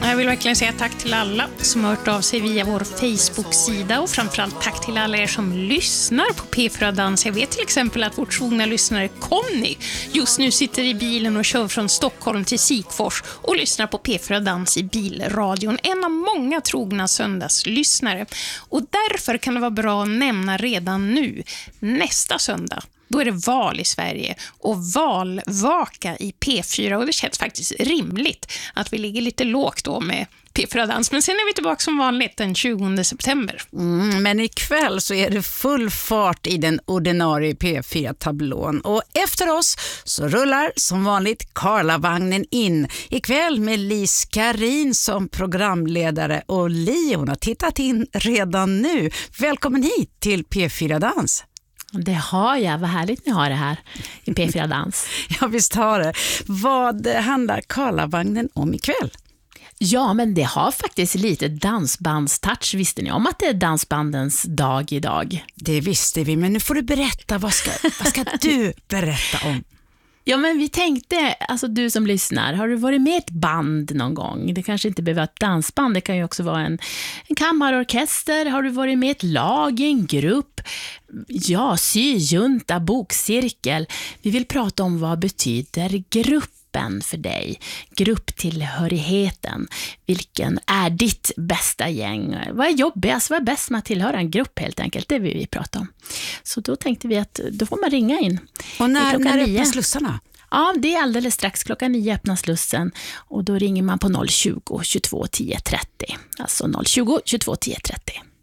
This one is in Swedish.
Jag vill verkligen säga tack till alla som har hört av sig via vår Facebook-sida och framförallt tack till alla er som lyssnar på P4 Dans. Jag vet till exempel att vår trogna lyssnare Conny just nu sitter i bilen och kör från Stockholm till Sikfors och lyssnar på P4 Dans i bilradion. En av många trogna söndagslyssnare. Och därför kan det vara bra att nämna redan nu, nästa söndag. Då är det val i Sverige och valvaka i P4 och det känns faktiskt rimligt att vi ligger lite lågt då med P4 Dans. Men sen är vi tillbaka som vanligt den 20 september. Men ikväll så är det full fart i den ordinarie P4-tablån. Och efter oss så rullar som vanligt Karlavagnen in. Ikväll med Li Skarin som programledare. Och Li, hon har tittat in redan nu. Välkommen hit till P4 Dans. Det har jag, vad härligt ni har det här i P4 Dans. Ja, visst har det. Vad handlar Karlavagnen om ikväll? Ja, men det har faktiskt lite dansbandstouch. Visste ni om att det är dansbandens dag idag? Det visste vi, men nu får du berätta. Vad ska du berätta om? Ja, men vi tänkte, alltså du som lyssnar, har du varit med i ett band någon gång? Det kanske inte behöver vara ett dansband, det kan ju också vara en kammarorkester. Har du varit med i ett lag, en grupp? Ja, syjunta, bokcirkel. Vi vill prata om vad betyder gruppen för dig? Grupptillhörigheten. Vilken är ditt bästa gäng? Vad är jobbigast? Vad är bäst med att tillhöra en grupp helt enkelt? Det vill vi prata om. Så då tänkte vi att då får man ringa in. Och när öppnas slussarna? Ja, det är alldeles strax. 9:00 öppnas slussen och då ringer man på 020 22 10 30. Alltså 020 22 10 30.